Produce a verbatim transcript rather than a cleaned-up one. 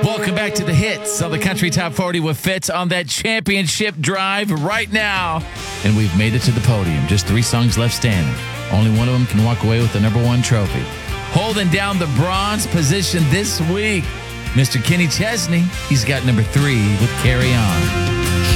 Welcome back to the hits of the Country Top forty with Fitz on that championship drive right now. And we've made it to the podium. Just three songs left standing. Only one of them can walk away with the number one trophy. Holding down the bronze position this week, Mister Kenny Chesney. He's got number three with Carry On.